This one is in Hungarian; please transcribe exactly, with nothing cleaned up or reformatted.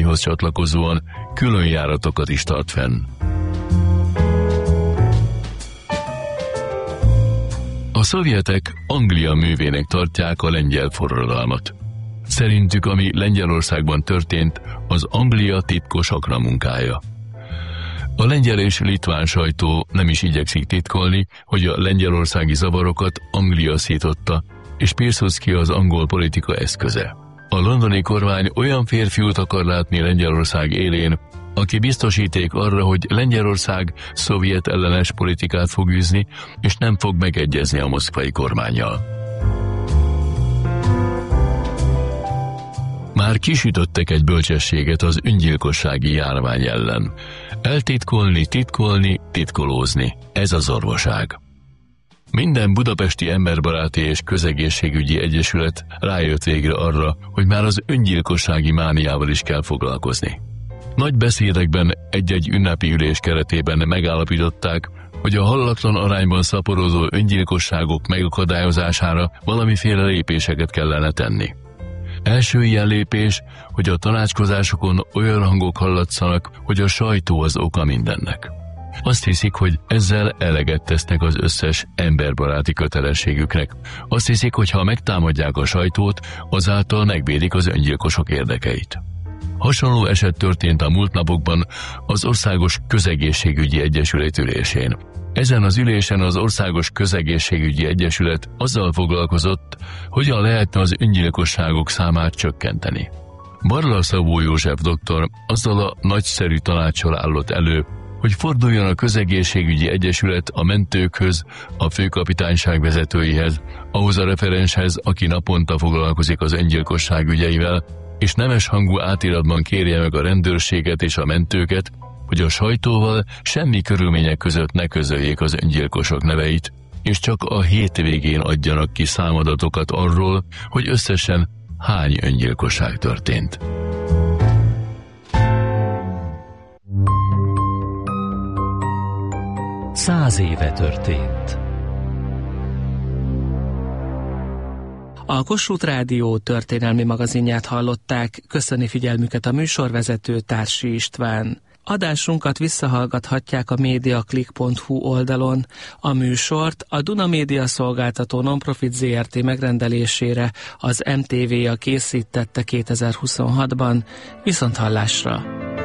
határaihoz csatlakozóan külön járatokat is tart fenn. A szovjetek Anglia művének tartják a lengyel forradalmat. Szerintük, ami Lengyelországban történt, az Anglia titkos akramunkája. A lengyel és litván sajtó nem is igyekszik titkolni, hogy a lengyelországi zavarokat Anglia szította, és Pilsudski az angol politika eszköze. A londoni kormány olyan férfiút akar látni Lengyelország élén, aki biztosíték arra, hogy Lengyelország szovjet ellenes politikát fog űzni, és nem fog megegyezni a moszkvai kormánnyal. Már kisütöttek egy bölcsességet az öngyilkossági járvány ellen. Eltitkolni, titkolni, titkolózni. Ez az orvoság. Minden budapesti emberbaráti és közegészségügyi egyesület rájött végre arra, hogy már az öngyilkossági mániával is kell foglalkozni. Nagy beszédekben egy-egy ünnepi ülés keretében megállapították, hogy a hallatlan arányban szaporodó öngyilkosságok megakadályozására valamiféle lépéseket kellene tenni. Első ilyen lépés, hogy a tanácskozásokon olyan hangok hallatszanak, hogy a sajtó az oka mindennek. Azt hiszik, hogy ezzel eleget tesznek az összes emberbaráti kötelességüknek. Azt hiszik, hogy ha megtámadják a sajtót, azáltal megvédik az öngyilkosok érdekeit. Hasonló eset történt a múlt napokban az Országos Közegészségügyi Egyesület ülésén. Ezen az ülésen az Országos Közegészségügyi Egyesület azzal foglalkozott, hogyan lehetne az öngyilkosságok számát csökkenteni. Barla Szabó József doktor azzal a nagyszerű tanáccsal állott elő, hogy forduljon a Közegészségügyi Egyesület a mentőkhöz, a főkapitányság vezetőihez, ahhoz a referenshez, aki naponta foglalkozik az öngyilkosság ügyeivel, és nemes hangú átiratban kérje meg a rendőrséget és a mentőket, hogy a sajtóval semmi körülmények között ne közöljék az öngyilkosok neveit, és csak a hétvégén adjanak ki számadatokat arról, hogy összesen hány öngyilkosság történt. Száz éve történt. A Kossuth Rádió történelmi magazinját hallották, köszöni figyelmüket a műsorvezető Társi István. Adásunkat visszahallgathatják a mediaclick pont hu oldalon. A műsort a Duna Média Szolgáltató Nonprofit zé er té megrendelésére az em té vé-a készítette kétezer-huszonhatban. Viszonthallásra!